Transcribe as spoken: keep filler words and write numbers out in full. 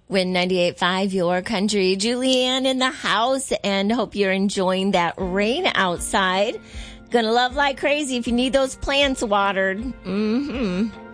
Win ninety-eight point five, your country. Julianne in the house, and hope you're enjoying that rain outside. Gonna love like crazy if you need those plants watered. Mm-hmm.